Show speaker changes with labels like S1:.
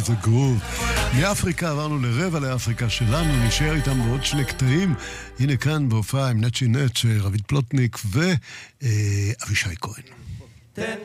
S1: איזה גרוב. מאפריקה עברנו לרבע לאפריקה שלנו, נשאר איתם בעוד שני קטעים. הנה כאן בהופעה עם נצ'י נץ', רביד פלוטניק ואבישי כהן.